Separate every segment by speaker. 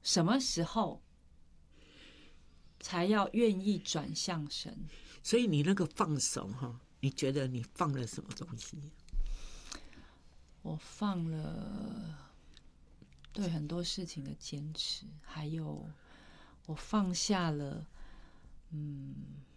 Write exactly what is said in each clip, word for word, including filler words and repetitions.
Speaker 1: 什么时候才要愿意转向神？
Speaker 2: 所以你那个放手哈，你觉得你放了什么东西？
Speaker 1: 我放了对很多事情的坚持，还有我放下了，嗯，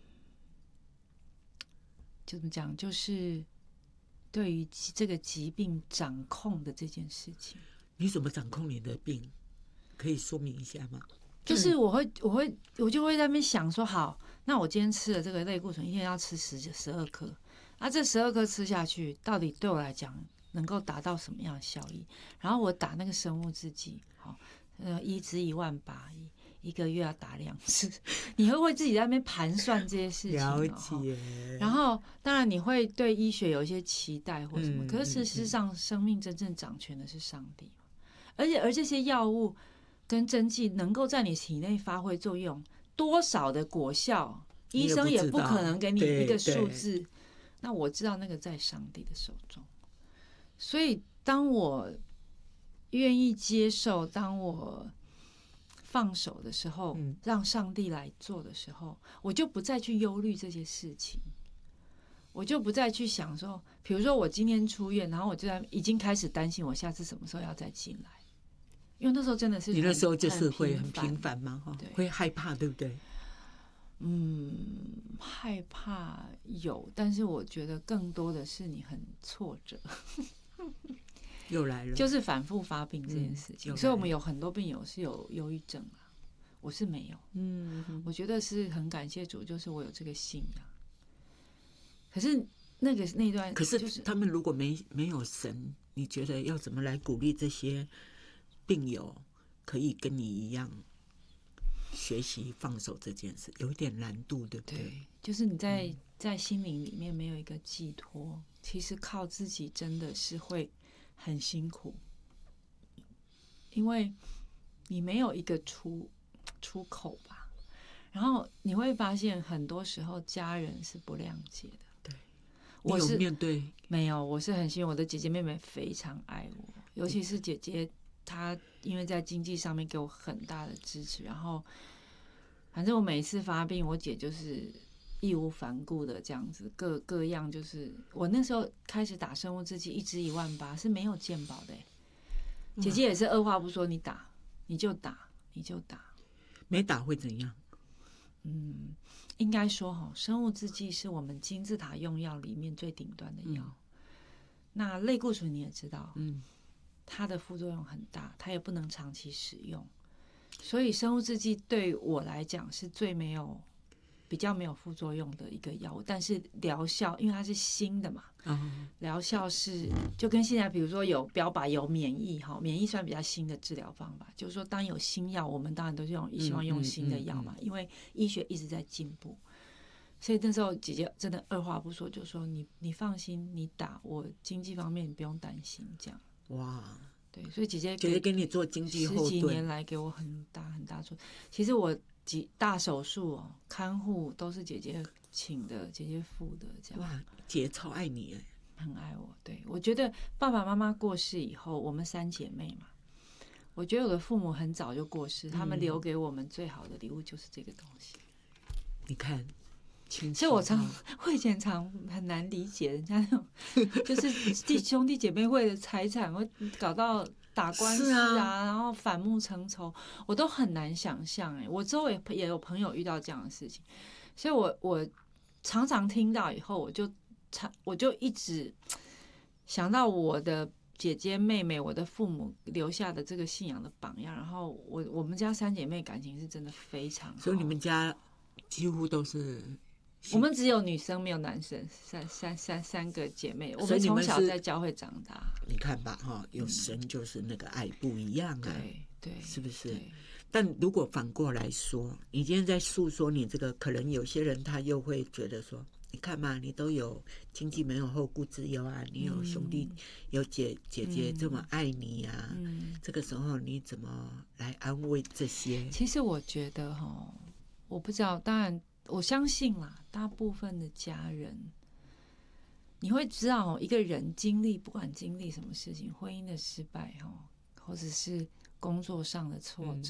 Speaker 1: 就怎么讲，就是对于这个疾病掌控的这件事情。
Speaker 2: 你怎么掌控你的病？可以说明一下吗？
Speaker 1: 就是我会，我会，我就会在那边想说，好，那我今天吃了这个类固醇，一天要吃十十二颗，啊，这十二颗吃下去，到底对我来讲能够达到什么样的效益？然后我打那个生物制剂，好，呃，一支一万八，一一个月要打两次，你会不会自己在那边盘算这些事情？
Speaker 2: 了解。
Speaker 1: 然后，当然你会对医学有一些期待或什么，
Speaker 2: 嗯、
Speaker 1: 可是事实上，生命真正掌权的是上帝。而且，而这些药物跟针剂能够在你体内发挥作用，多少的果效，医生也不可能给你一个数字。那我知道那个在上帝的手中，所以当我愿意接受，当我放手的时候，嗯、让上帝来做的时候，我就不再去忧虑这些事情。我就不再去想说，比如说我今天出院，然后我就在已经开始担心我下次什么时候要再进来，因为那时候真的是
Speaker 2: 你那时候就是会很频繁嘛，会害怕，对不对？
Speaker 1: 嗯，害怕有，但是我觉得更多的是你很挫折，
Speaker 2: 又来了，
Speaker 1: 就是反复发病这件事情。嗯、所以我们有很多病友是有忧郁症啊，我是没有。嗯，我觉得是很感谢主，就是我有这个信仰。可是那个那段、
Speaker 2: 就是，可是他们如果没没有神，你觉得要怎么来鼓励这些病友可以跟你一样学习放手这件事？有一点难度，对不对？
Speaker 1: 对，就是你在、嗯、在心灵里面没有一个寄托，其实靠自己真的是会很辛苦，因为你没有一个出出口吧。然后你会发现，很多时候家人是不谅解的。
Speaker 2: 我是面对
Speaker 1: 没有，我是很幸运，我的姐姐妹妹非常爱我，尤其是姐姐，她因为在经济上面给我很大的支持，然后反正我每一次发病，我姐就是义无反顾的这样子，各各样就是我那时候开始打生物制剂，一支一万八是没有健保的、欸，姐姐也是二话不说，你打你就打你就打，
Speaker 2: 没打会怎样？
Speaker 1: 嗯，应该说哈，生物制剂是我们金字塔用药里面最顶端的药。嗯、那类固醇你也知道，嗯，它的副作用很大，它也不能长期使用，所以生物制剂对我来讲是最没有、比较没有副作用的一个药物。但是疗效，因为它是新的嘛，嗯，疗效是就跟现在比如说有标靶有免疫哈，免疫算比较新的治疗方法，就是说当有新药，我们当然都是用希望用新的药嘛，嗯嗯嗯嗯、因为医学一直在进步。所以那时候姐姐真的二话不说就说你你放心，你打我经济方面你不用担心这样。
Speaker 2: 哇，
Speaker 1: 对，所以姐姐
Speaker 2: 姐姐给你做经济后盾，
Speaker 1: 十几年来给我很大很大助。其实我几大手术哦，看护都是姐姐请的，姐姐付的这样。
Speaker 2: 哇，姐超爱你哎，
Speaker 1: 很爱我。对，我觉得爸爸妈妈过世以后，我们三姐妹嘛，我觉得我的父母很早就过世，他们留给我们最好的礼物就是这个东西。
Speaker 2: 你看。
Speaker 1: 所以我常会前常很难理解人家那种，就是弟兄弟姐妹会的财产会搞到打官司 啊, 啊，然后反目成仇，我都很难想象。哎，我之后也也有朋友遇到这样的事情，所以我我常常听到以后，我就常我就一直想到我的姐姐妹妹，我的父母留下的这个信仰的榜样。然后我我们家三姐妹感情是真的非常好，
Speaker 2: 所以你们家几乎都是。
Speaker 1: 我们只有女生没有男生，三三三三个姐妹，我们从小在教会长大。
Speaker 2: 你看吧，哈，有神就是那个爱不一样啊，
Speaker 1: 对对，
Speaker 2: 是不是？但如果反过来说，你今天在诉说你这个，可能有些人他又会觉得说，你看嘛，你都有经济没有后顾之忧啊，你有兄弟、嗯、有姐姐姐这么爱你啊、嗯，这个时候你怎么来安慰这些？
Speaker 1: 其实我觉得哈，我不知道，当然。我相信啦，大部分的家人，你会知道，一个人经历不管经历什么事情，婚姻的失败，或者是工作上的挫折，